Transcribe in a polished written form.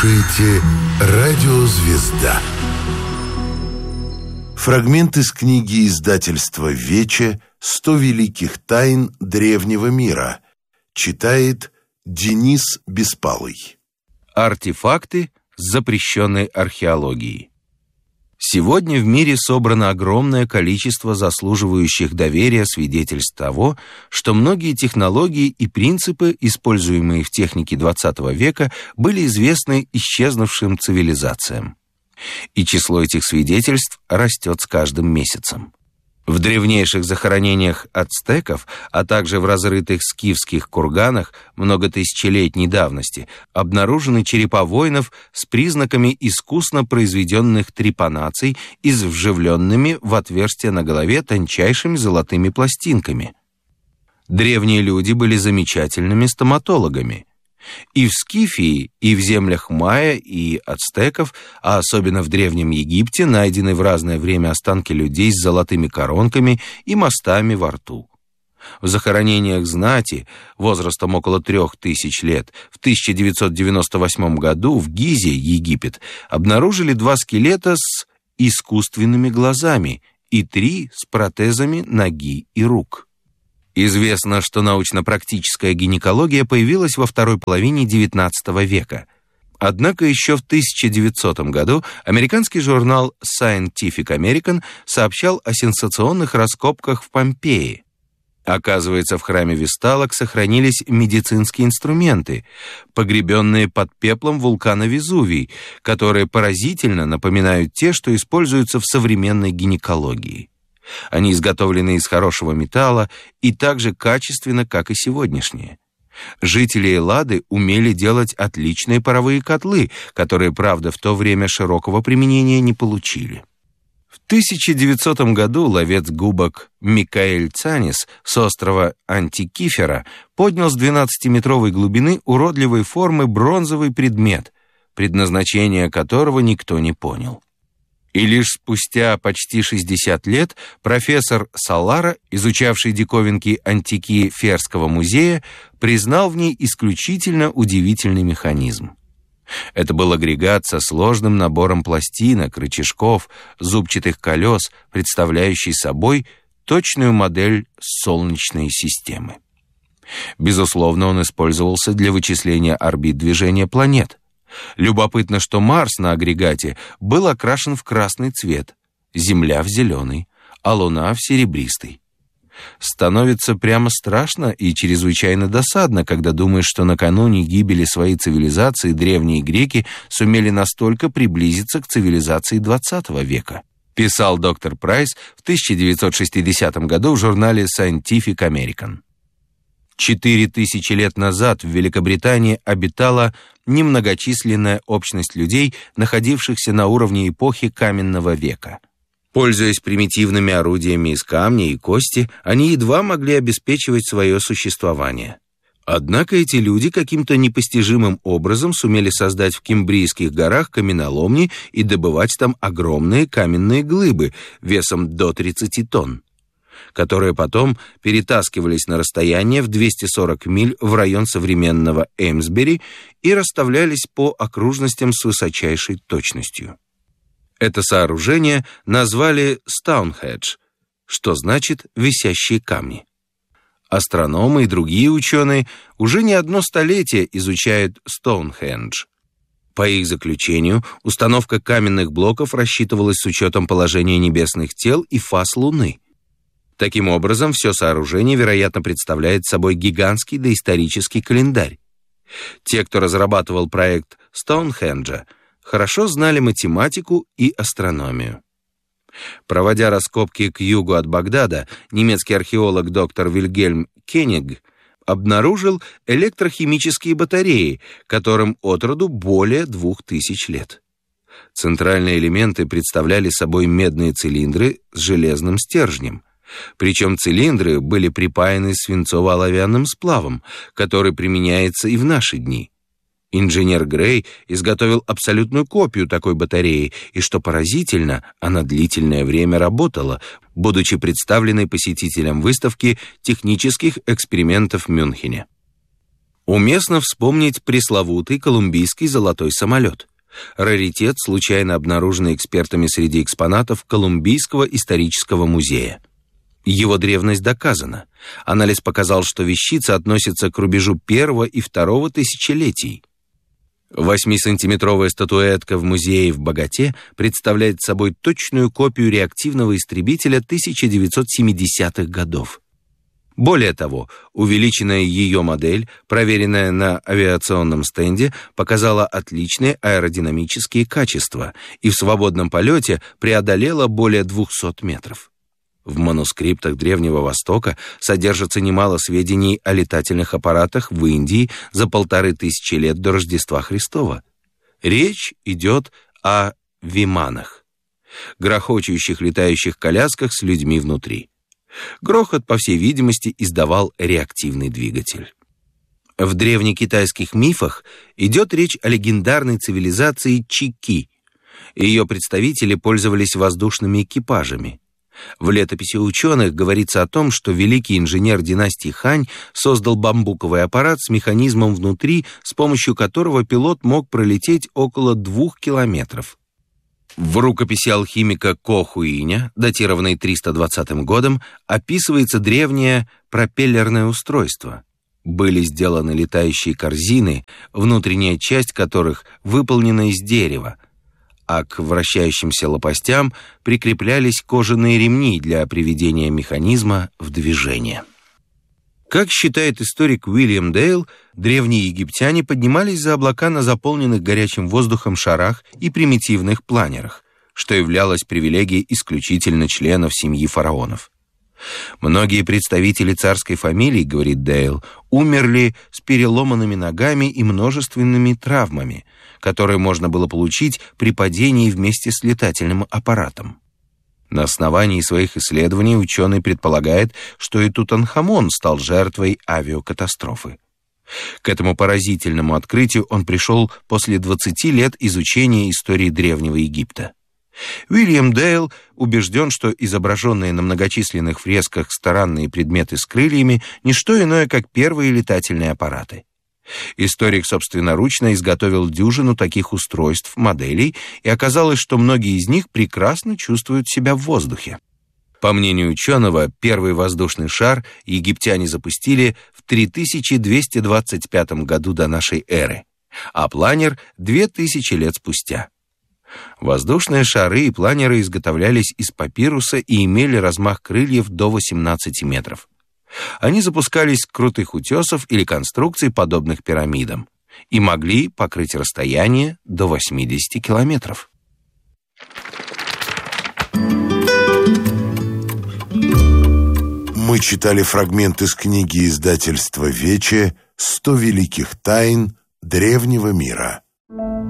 Слушайте «Радиозвезда». Фрагмент из книги издательства «Вече. 100 великих тайн древнего мира». Читает Денис Беспалый. Артефакты запрещенной археологии. Сегодня в мире собрано огромное количество заслуживающих доверия свидетельств того, что многие технологии и принципы, используемые в технике XX века, были известны исчезнувшим цивилизациям. И число этих свидетельств растет с каждым месяцем. В древнейших захоронениях ацтеков, а также в разрытых скифских курганах многотысячелетней давности обнаружены черепа воинов с признаками искусно произведенных трепанаций и с вживленными в отверстия на голове тончайшими золотыми пластинками. Древние люди были замечательными стоматологами. И в Скифии, и в землях майя и ацтеков, а особенно в Древнем Египте, найдены в разное время останки людей с золотыми коронками и мостами во рту. В захоронениях знати возрастом около 3000 лет в 1998 году в Гизе, Египет, обнаружили 2 скелета с искусственными глазами и 3 с протезами ноги и рук. Известно, что научно-практическая гинекология появилась во второй половине XIX века. Однако еще в 1900 году американский журнал Scientific American сообщал о сенсационных раскопках в Помпеи. Оказывается, в храме Весталок сохранились медицинские инструменты, погребенные под пеплом вулкана Везувий, которые поразительно напоминают те, что используются в современной гинекологии. Они изготовлены из хорошего металла и так же качественно, как и сегодняшние. Жители Эллады умели делать отличные паровые котлы, которые, правда, в то время широкого применения не получили. В 1900 году ловец губок Микаэль Цанис с острова Антикифера поднял с 12-метровой глубины уродливой формы бронзовый предмет, предназначение которого никто не понял. И лишь спустя почти 60 лет профессор Салара, изучавший диковинки антики Ферского музея, признал в ней исключительно удивительный механизм. Это был агрегат со сложным набором пластинок, рычажков, зубчатых колес, представляющий собой точную модель Солнечной системы. Безусловно, он использовался для вычисления орбит движения планет. Любопытно, что Марс на агрегате был окрашен в красный цвет, Земля в зеленый, а Луна в серебристый. Становится прямо страшно и чрезвычайно досадно, когда думаешь, что накануне гибели своей цивилизации древние греки сумели настолько приблизиться к цивилизации XX века, писал доктор Прайс в 1960 году в журнале Scientific American. 4000 лет назад в Великобритании обитала немногочисленная общность людей, находившихся на уровне эпохи каменного века. Пользуясь примитивными орудиями из камня и кости, они едва могли обеспечивать свое существование. Однако эти люди каким-то непостижимым образом сумели создать в Кембрийских горах каменоломни и добывать там огромные каменные глыбы весом до 30 тонн, которые потом перетаскивались на расстояние в 240 миль в район современного Эймсбери и расставлялись по окружностям с высочайшей точностью. Это сооружение назвали Стоунхендж, что значит «висящие камни». Астрономы и другие ученые уже не одно столетие изучают Стоунхендж. По их заключению, установка каменных блоков рассчитывалась с учетом положения небесных тел и фаз Луны. Таким образом, все сооружение, вероятно, представляет собой гигантский доисторический календарь. Те, кто разрабатывал проект Стоунхенджа, хорошо знали математику и астрономию. Проводя раскопки к югу от Багдада, немецкий археолог доктор Вильгельм Кениг обнаружил электрохимические батареи, которым от роду более 2000 лет. Центральные элементы представляли собой медные цилиндры с железным стержнем. Причем цилиндры были припаяны свинцово-оловянным сплавом, который применяется и в наши дни. Инженер Грей изготовил абсолютную копию такой батареи, и, что поразительно, она длительное время работала, будучи представленной посетителям выставки технических экспериментов в Мюнхене. Уместно вспомнить пресловутый колумбийский золотой самолет. Раритет, случайно обнаруженный экспертами среди экспонатов Колумбийского исторического музея. Его древность доказана. Анализ показал, что вещица относится к рубежу первого и второго тысячелетий. 8-сантиметровая статуэтка в музее в Боготе представляет собой точную копию реактивного истребителя 1970-х годов. Более того, увеличенная ее модель, проверенная на авиационном стенде, показала отличные аэродинамические качества и в свободном полете преодолела более 200 метров. В манускриптах Древнего Востока содержится немало сведений о летательных аппаратах в Индии за 1500 лет до Рождества Христова. Речь идет о виманах, грохочущих летающих колясках с людьми внутри. Грохот, по всей видимости, издавал реактивный двигатель. В древнекитайских мифах идет речь о легендарной цивилизации Чики. Ее представители пользовались воздушными экипажами. В летописи ученых говорится о том, что великий инженер династии Хань создал бамбуковый аппарат с механизмом внутри, с помощью которого пилот мог пролететь около 2 километров. В рукописи алхимика Ко Хуиня, датированной 320 годом, описывается древнее пропеллерное устройство. Были сделаны летающие корзины, внутренняя часть которых выполнена из дерева, а к вращающимся лопастям прикреплялись кожаные ремни для приведения механизма в движение. Как считает историк Уильям Дейл, древние египтяне поднимались за облака на заполненных горячим воздухом шарах и примитивных планерах, что являлось привилегией исключительно членов семьи фараонов. Многие представители царской фамилии, говорит Дейл, умерли с переломанными ногами и множественными травмами, которые можно было получить при падении вместе с летательным аппаратом. На основании своих исследований ученый предполагает, что и Тутанхамон стал жертвой авиакатастрофы. К этому поразительному открытию он пришел после 20 лет изучения истории Древнего Египта. Уильям Дейл убежден, что изображенные на многочисленных фресках старанные предметы с крыльями – не что иное, как первые летательные аппараты. Историк собственноручно изготовил дюжину таких устройств, моделей, и оказалось, что многие из них прекрасно чувствуют себя в воздухе. По мнению ученого, первый воздушный шар египтяне запустили в 3225 году до нашей эры, а планер — 2000 лет спустя. Воздушные шары и планеры изготовлялись из папируса и имели размах крыльев до 18 метров. Они запускались с крутых утесов или конструкций, подобных пирамидам, и могли покрыть расстояние до 80 километров. Мы читали фрагмент из книги издательства «Вече» «100 великих тайн древнего мира».